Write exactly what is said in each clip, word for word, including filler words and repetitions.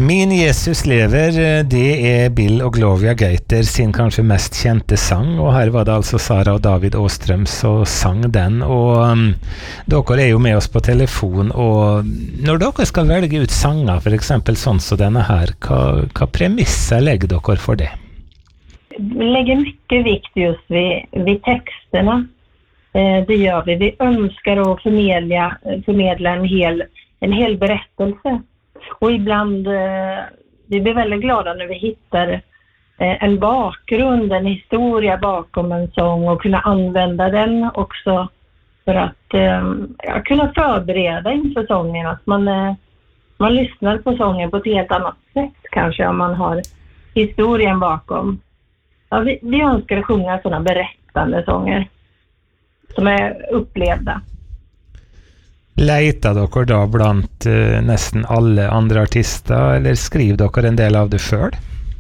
Min Jesus lever, det är Bill och Gloria Gaither sin kanske mest kände sang, och här var det alltså Sara och David Åström som sang den, och um, dere är ju med oss på telefon, och när dere ska välja ut sanger, för exempel sån så denna här, vad premisser lägger dere för det? Vi lägger mycket vikt just vid, vid texterna. Eh, det gör vi. Vi önskar att förmedla, förmedla en, hel, en hel berättelse. Och ibland, eh, vi blir väldigt glada när vi hittar eh, en bakgrund, en historia bakom en sång, och kunna använda den också för att eh, ja, kunna förbereda inför sången. Att man, eh, man lyssnar på sången på ett helt annat sätt kanske om man har historien bakom. Ja, vi, vi önskar att sjunga sådana berättande sånger som är upplevda. Letar dere då bland eh, nästan alla andra artister, eller skriver dere en del av det själv?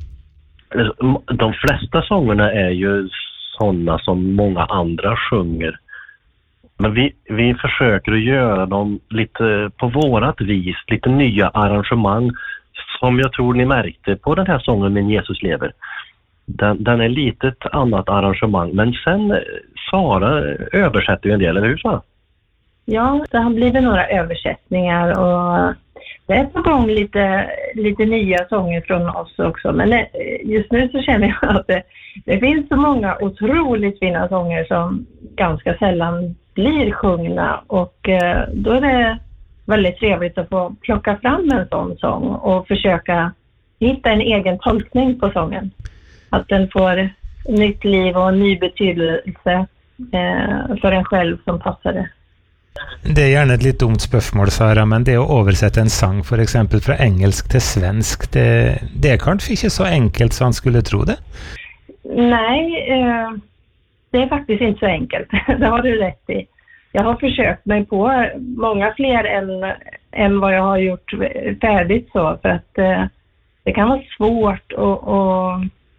De flesta sångerna är ju sådana som många andra sjunger. Men vi, vi försöker att göra dem lite på vårat vis, lite nya arrangemang, som jag tror ni märkte på den här sången Min Jesus lever. Den, den är lite ett annat arrangemang, men sen Sara översätter ju en del, eller hur så? Ja, det har blivit några översättningar, och det är på gång lite, lite nya sånger från oss också. Men det, just nu så känner jag att det, det finns så många otroligt fina sånger som ganska sällan blir sjungna, och eh, då är det väldigt trevligt att få plocka fram en sån sång och försöka hitta en egen tolkning på sången. Att den får nytt liv och en ny betydelse eh, för en själv som passar det. Det är gärna ett lite dumt spörsmål, Sara, men det att översätta en sång för exempel från engelsk till svensk, det, det är kanske inte så enkelt som man skulle tro det? Nej, eh, det är faktiskt inte så enkelt. Det har du rätt i. Jag har försökt mig på många fler än, än vad jag har gjort färdigt, så för att eh, det kan vara svårt, och, och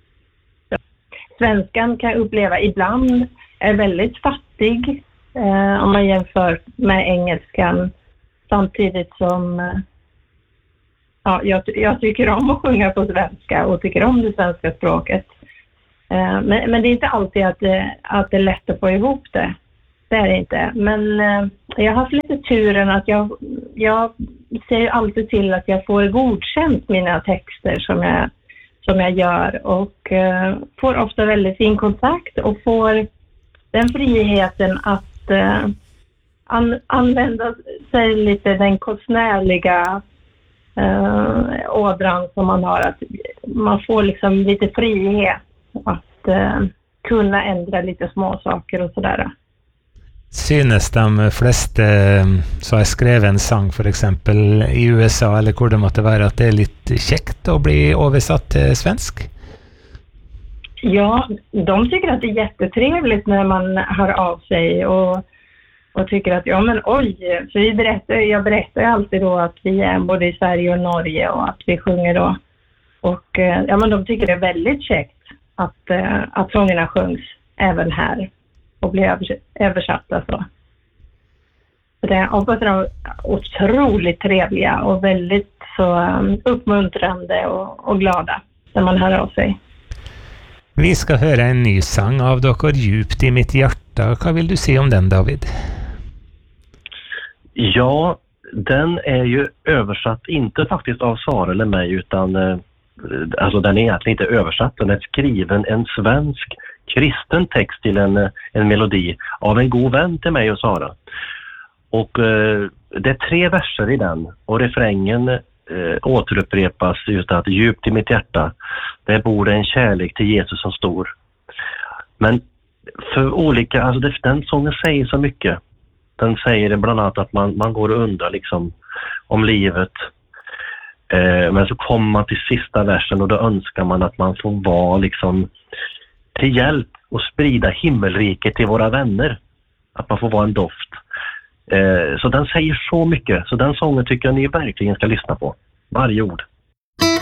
svenskan kan uppleva ibland är väldigt fattig eh, om man jämför med engelskan, samtidigt som eh, ja, jag, jag tycker om att sjunga på svenska och tycker om det svenska språket. Eh, men, men det är inte alltid att, att det är lätt att få ihop det. Det är det inte. Men eh, jag har haft lite turen att jag, jag ser ju alltid till att jag får godkänt mina texter som jag som jag gör, och eh, får ofta väldigt fin kontakt och får den friheten att eh, an- använda sig lite den konstnärliga eh, ådran som man har, att man får liksom lite frihet att eh, kunna ändra lite små saker och sådär. Synes de flesta så har skrevet en sång för exempel i U S A eller hvor det måtte vara, att det är lite käckt att bli översatt till svensk? Ja, de tycker att det är jättetrevligt när man hör av sig och, och tycker att ja men oj, så vi berättar, jag berättar alltid då att vi är både i Sverige och Norge och att vi sjunger då. Och ja, men de tycker det är väldigt käckt att, att sångerna sjungs även här och blir översatta så. Så det hoppas jag är otroligt trevliga och väldigt så uppmuntrande och, och glada när man hör av sig. Vi ska höra en ny sång av dere, Djupt i mitt hjärta. Vad vill du säga om den, David? Ja, den är ju översatt, inte faktiskt av Sara eller mig, utan eh, alltså den är egentligen inte översatt. Den är skriven en svensk kristen text till en, en melodi av en god vän till mig och Sara. Och eh, det är tre verser i den, och refrängen eh, återupprepas just att djupt i mitt hjärta där bor en kärlek till Jesus som stor. Men för olika, alltså det, den sången säger så mycket. Den säger bland annat att man, man går och undrar liksom om livet. Eh, men så kommer man till sista versen och då önskar man att man får vara liksom till hjälp och sprida himmelriket till våra vänner. Att man får vara en doft. Eh, så den säger så mycket. Så den sången tycker jag ni verkligen ska lyssna på. Varje ord.